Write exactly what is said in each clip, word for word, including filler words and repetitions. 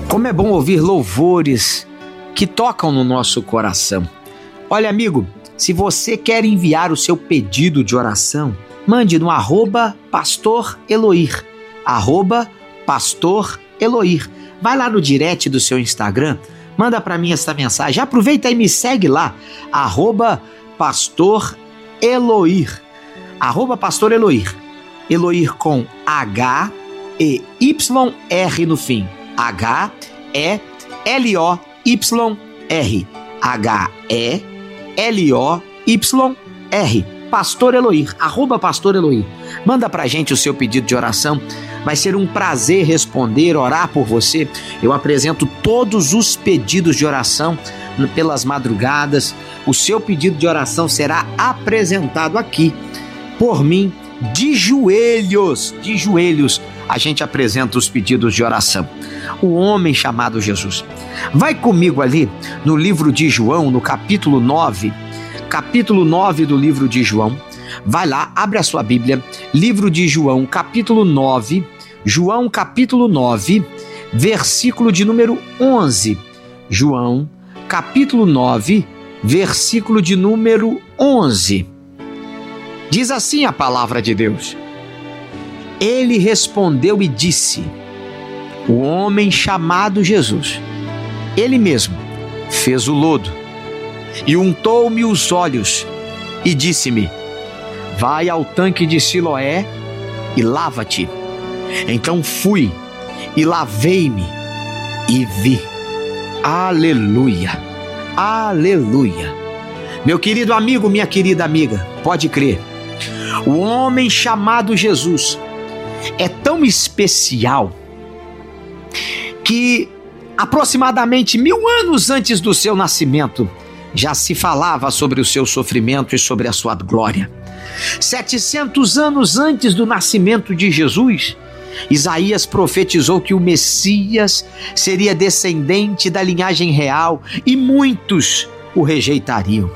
Como é bom ouvir louvores que tocam no nosso coração. Olha, amigo, se você quer enviar o seu pedido de oração, mande no arroba pastor Eloir, arroba pastor Eloir. Vai lá no direct do seu Instagram, manda para mim essa mensagem. Aproveita e me segue lá, arroba pastor Eloir, arroba pastor Eloir. Eloir com H e Y R no fim. H E L O Y R. H E L O Y R. Pastor Eloir, arroba Pastor Eloir. Manda pra gente o seu pedido de oração. Vai ser um prazer responder, orar por você. Eu apresento todos os pedidos de oração pelas madrugadas. O seu pedido de oração será apresentado aqui por mim, de joelhos, de joelhos. A gente apresenta os pedidos de oração. O homem chamado Jesus. Vai comigo ali no livro de João, no capítulo nove, capítulo nove do livro de João. Vai lá, abre a sua Bíblia, livro de João, capítulo nove, João, capítulo nove, versículo de número onze. João, capítulo nove, versículo de número onze. Diz assim a palavra de Deus. Ele respondeu e disse: o homem chamado Jesus, ele mesmo fez o lodo e untou-me os olhos e disse-me: vai ao tanque de Siloé e lava-te. Então fui e lavei-me e vi. Aleluia, aleluia. Meu querido amigo, minha querida amiga, pode crer, o homem chamado Jesus é tão especial que aproximadamente mil anos antes do seu nascimento já se falava sobre o seu sofrimento e sobre a sua glória. Setecentos anos antes do nascimento de Jesus, Isaías profetizou que o Messias seria descendente da linhagem real e muitos o rejeitariam.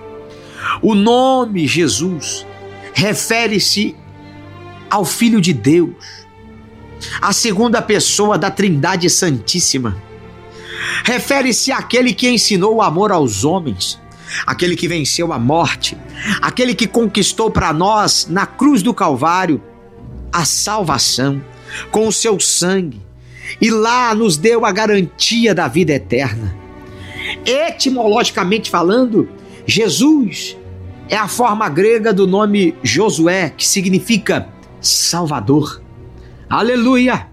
O nome Jesus refere-se ao Filho de Deus, a segunda pessoa da Trindade Santíssima. Refere-se àquele que ensinou o amor aos homens, aquele que venceu a morte, aquele que conquistou para nós, na cruz do Calvário, a salvação com o seu sangue, e lá nos deu a garantia da vida eterna. Etimologicamente falando, Jesus é a forma grega do nome Josué, que significa Salvador. Aleluia!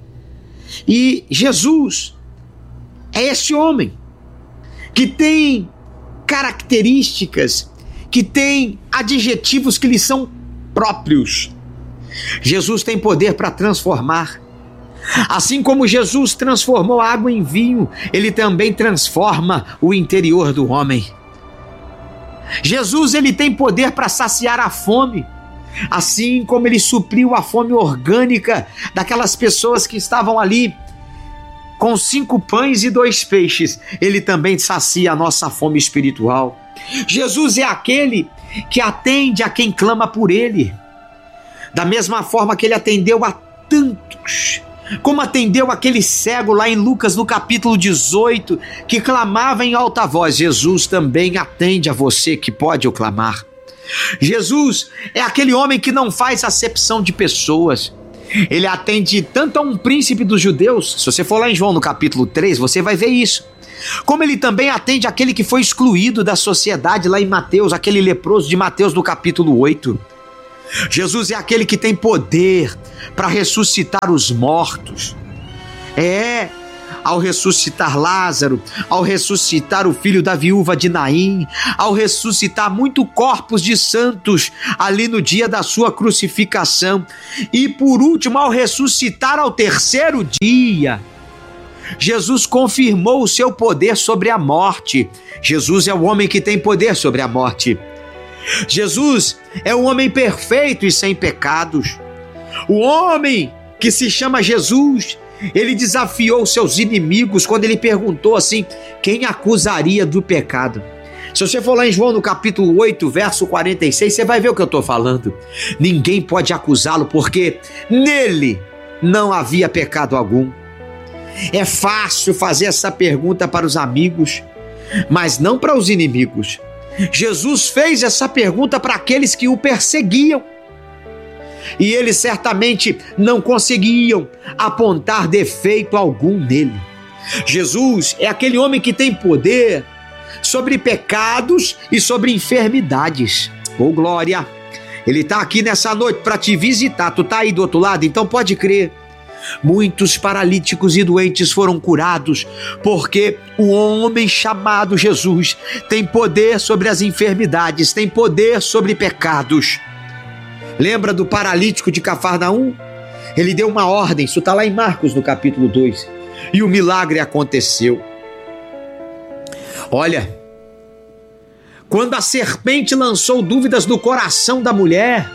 E Jesus é esse homem que tem características, que tem adjetivos que lhe são próprios. Jesus tem poder para transformar. Assim como Jesus transformou a água em vinho, ele também transforma o interior do homem. Jesus, ele tem poder para saciar a fome. Assim como ele supriu a fome orgânica daquelas pessoas que estavam ali com cinco pães e dois peixes, ele também sacia a nossa fome espiritual. Jesus é aquele que atende a quem clama por ele, da mesma forma que ele atendeu a tantos, como atendeu aquele cego lá em Lucas no capítulo dezoito, que clamava em alta voz. Jesus também atende a você que pode o clamar. Jesus é aquele homem que não faz acepção de pessoas. Ele atende tanto a um príncipe dos judeus, se você for lá em João no capítulo três, você vai ver isso, como ele também atende aquele que foi excluído da sociedade lá em Mateus, aquele leproso de Mateus no capítulo oito. Jesus é aquele que tem poder para ressuscitar os mortos. É, ao ressuscitar Lázaro, ao ressuscitar o filho da viúva de Naim, ao ressuscitar muitos corpos de santos ali no dia da sua crucificação, e por último ao ressuscitar ao terceiro dia, Jesus confirmou o seu poder sobre a morte. Jesus é o homem que tem poder sobre a morte. Jesus é o homem perfeito e sem pecados. O homem que se chama Jesus, ele desafiou seus inimigos quando ele perguntou assim: quem acusaria do pecado? Se você for lá em João no capítulo oito, verso quarenta e seis, você vai ver o que eu estou falando. Ninguém pode acusá-lo porque nele não havia pecado algum. É fácil fazer essa pergunta para os amigos, mas não para os inimigos. Jesus fez essa pergunta para aqueles que o perseguiam. E eles certamente não conseguiam apontar defeito algum nele. Jesus é aquele homem que tem poder sobre pecados e sobre enfermidades. Oh, glória! Ele está aqui nessa noite para te visitar. Tu está aí do outro lado? Então pode crer. Muitos paralíticos e doentes foram curados porque o homem chamado Jesus tem poder sobre as enfermidades, tem poder sobre pecados. Lembra do paralítico de Cafarnaum? Ele deu uma ordem, isso está lá em Marcos no capítulo dois, e o milagre aconteceu. Olha, quando a serpente lançou dúvidas no coração da mulher,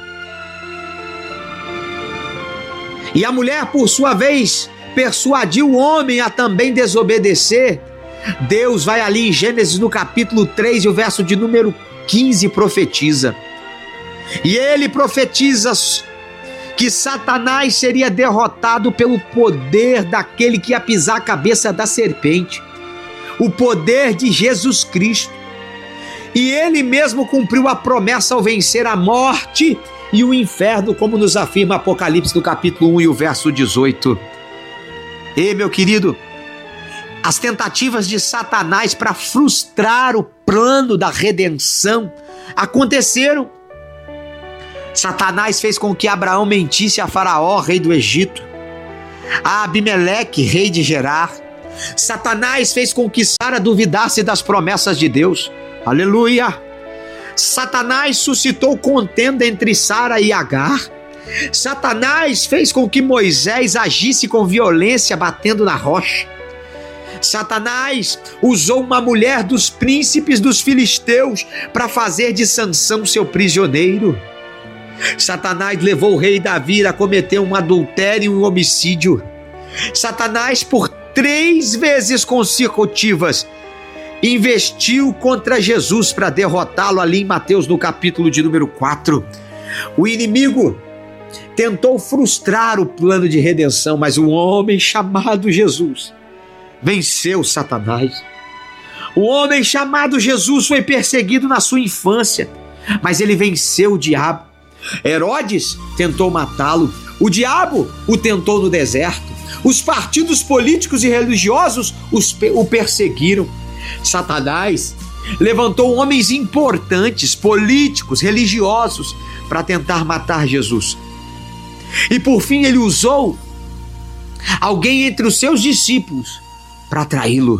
e a mulher, por sua vez, persuadiu o homem a também desobedecer, Deus vai ali em Gênesis no capítulo três e o verso de número quinze profetiza. E ele profetiza que Satanás seria derrotado pelo poder daquele que ia pisar a cabeça da serpente, o poder de Jesus Cristo. E ele mesmo cumpriu a promessa ao vencer a morte e o inferno, como nos afirma Apocalipse no capítulo um e o verso dezoito. E meu querido, as tentativas de Satanás para frustrar o plano da redenção aconteceram. Satanás fez com que Abraão mentisse a Faraó, rei do Egito, a Abimeleque, rei de Gerar. Satanás fez com que Sara duvidasse das promessas de Deus. Aleluia! Satanás suscitou contenda entre Sara e Agar. Satanás fez com que Moisés agisse com violência, batendo na rocha. Satanás usou uma mulher dos príncipes dos filisteus para fazer de Sansão seu prisioneiro. Satanás levou o rei Davi a cometer um adultério e um homicídio. Satanás, por três vezes consecutivas, investiu contra Jesus para derrotá-lo ali em Mateus no capítulo de número quatro. O inimigo tentou frustrar o plano de redenção, mas um homem chamado Jesus venceu Satanás. O homem chamado Jesus foi perseguido na sua infância, mas ele venceu o diabo. Herodes tentou matá-lo, o diabo o tentou no deserto, os partidos políticos e religiosos os, o perseguiram. Satanás levantou homens importantes, políticos, religiosos, para tentar matar Jesus. E por fim ele usou alguém entre os seus discípulos para traí-lo.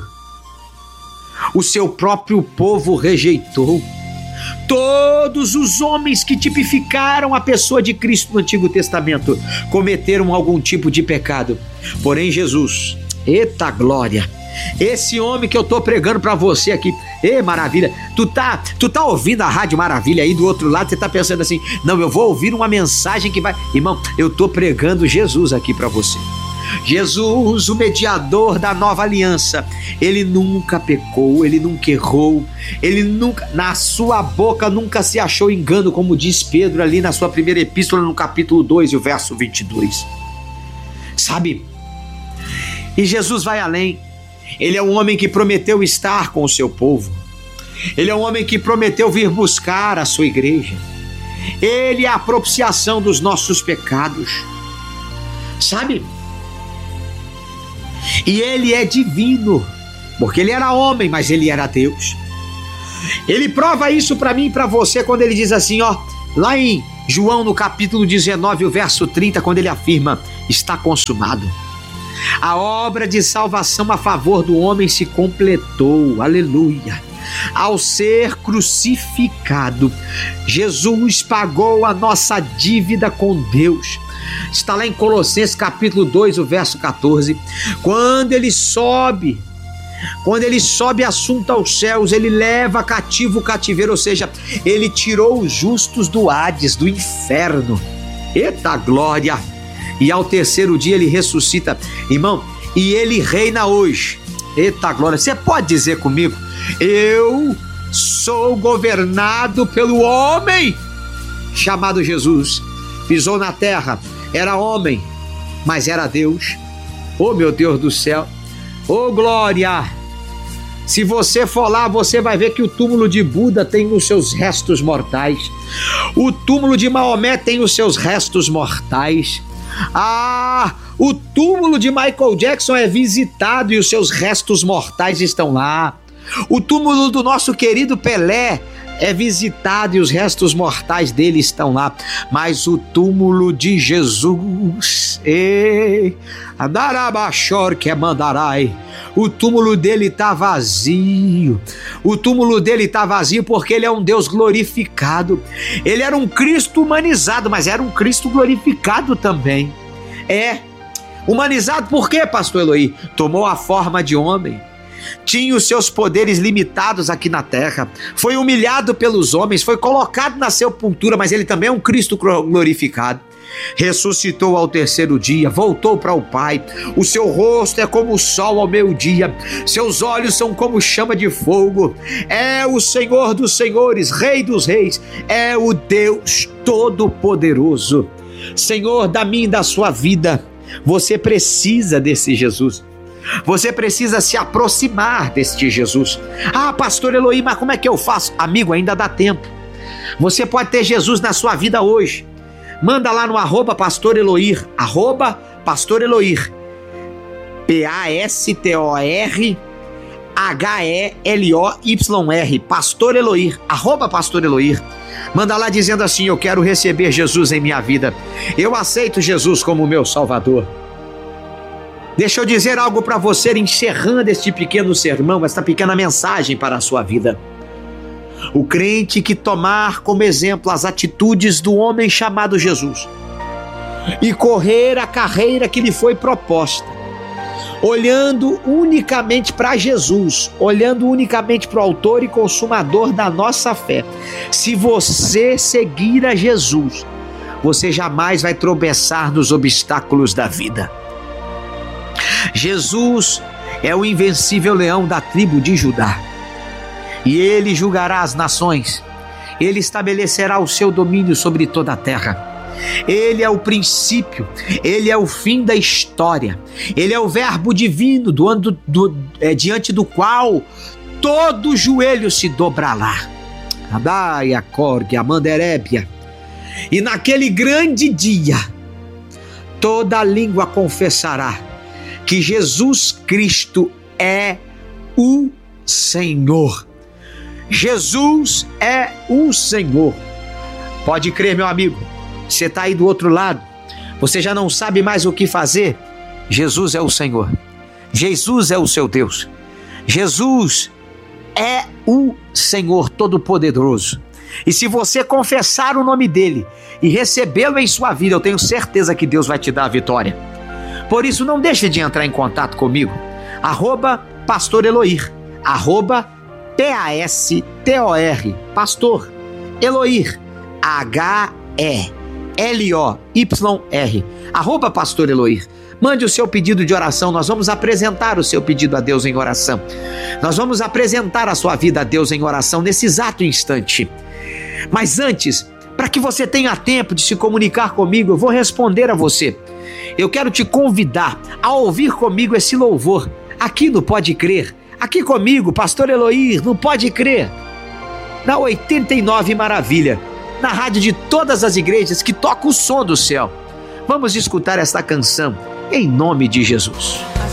O seu próprio povo rejeitou. Todos os homens que tipificaram a pessoa de Cristo no Antigo Testamento cometeram algum tipo de pecado. Porém Jesus, eita glória, esse homem que eu tô pregando para você aqui, ê maravilha, tu tá, tu tá ouvindo a Rádio Maravilha aí do outro lado, você tá pensando assim, não, eu vou ouvir uma mensagem que vai, irmão, eu tô pregando Jesus aqui para você. Jesus, o mediador da nova aliança, ele nunca pecou, ele nunca errou, ele nunca, na sua boca nunca se achou engano, como diz Pedro ali na sua primeira epístola no capítulo dois e o verso vinte e dois. Sabe? E Jesus vai além. Ele é um homem que prometeu estar com o seu povo. Ele é um homem que prometeu vir buscar a sua igreja. Ele é a propiciação dos nossos pecados. Sabe? E ele é divino, porque ele era homem, mas ele era Deus. Ele prova isso para mim e para você quando ele diz assim, ó, lá em João no capítulo dezenove, o verso trinta, quando ele afirma, está consumado. A obra de salvação a favor do homem se completou, aleluia. Ao ser crucificado, Jesus pagou a nossa dívida com Deus. Está lá em Colossenses capítulo dois, o verso catorze. Quando ele sobe, quando ele sobe assunto aos céus, ele leva cativo o cativeiro, ou seja, ele tirou os justos do Hades, do inferno. Eita glória! E ao terceiro dia ele ressuscita, irmão, e ele reina hoje. Eita glória! Você pode dizer comigo, eu sou governado pelo homem chamado Jesus. Pisou na terra, era homem, mas era Deus. Oh, meu Deus do céu! Oh, glória! Se você for lá, você vai ver que o túmulo de Buda tem os seus restos mortais. O túmulo de Maomé tem os seus restos mortais. Ah, o túmulo de Michael Jackson é visitado e os seus restos mortais estão lá. O túmulo do nosso querido Pelé é visitado e os restos mortais dele estão lá. Mas o túmulo de Jesus, ei, Andarabachor que é Mandarai, o túmulo dele está vazio. O túmulo dele está vazio porque ele é um Deus glorificado. Ele era um Cristo humanizado, mas era um Cristo glorificado também. É, humanizado por quê, pastor Eloy? Tomou a forma de homem. Tinha os seus poderes limitados aqui na terra, foi humilhado pelos homens, foi colocado na sepultura, mas ele também é um Cristo glorificado. Ressuscitou ao terceiro dia, voltou para o Pai. O seu rosto é como o sol ao meio-dia, seus olhos são como chama de fogo. É o Senhor dos senhores, Rei dos reis, é o Deus Todo-Poderoso. Senhor da minha e da sua vida, você precisa desse Jesus. Você precisa se aproximar deste Jesus. Ah, pastor Eloy, mas como é que eu faço? Amigo, ainda dá tempo. Você pode ter Jesus na sua vida hoje. Manda lá no arroba pastor Eloy, arroba pastor Eloy, P A S T O R H E L O Y R, pastor Eloy, arroba pastor Eloy. Manda lá dizendo assim: eu quero receber Jesus em minha vida. Eu aceito Jesus como meu Salvador. Deixa eu dizer algo para você, encerrando este pequeno sermão, esta pequena mensagem para a sua vida. O crente que tomar como exemplo as atitudes do homem chamado Jesus e correr a carreira que lhe foi proposta, olhando unicamente para Jesus, olhando unicamente para o autor e consumador da nossa fé. Se você seguir a Jesus, você jamais vai tropeçar nos obstáculos da vida. Jesus é o invencível leão da tribo de Judá, e ele julgará as nações, ele estabelecerá o seu domínio sobre toda a terra. Ele é o princípio, ele é o fim da história, ele é o verbo divino do, do, do, é, diante do qual todo joelho se dobrará. Adaia, Corgue, Amanderébia. E naquele grande dia, toda língua confessará que Jesus Cristo é o Senhor. Jesus é o Senhor. Pode crer, meu amigo. Você está aí do outro lado, você já não sabe mais o que fazer. Jesus é o Senhor. Jesus é o seu Deus. Jesus é o Senhor Todo-Poderoso. E se você confessar o nome dele e recebê-lo em sua vida, eu tenho certeza que Deus vai te dar a vitória. Por isso, não deixe de entrar em contato comigo. Arroba pastor Eloy, arroba P A S T O R, pastor Eloy, H E L O Y R, arroba pastor Eloy. Mande o seu pedido de oração, nós vamos apresentar o seu pedido a Deus em oração. Nós vamos apresentar a sua vida a Deus em oração nesse exato instante. Mas antes, para que você tenha tempo de se comunicar comigo, eu vou responder a você. Eu quero te convidar a ouvir comigo esse louvor aqui no Pode Crer, aqui comigo, pastor Eloy, no Pode Crer, na oitenta e nove Maravilha, na rádio de todas as igrejas que toca o som do céu. Vamos escutar esta canção em nome de Jesus.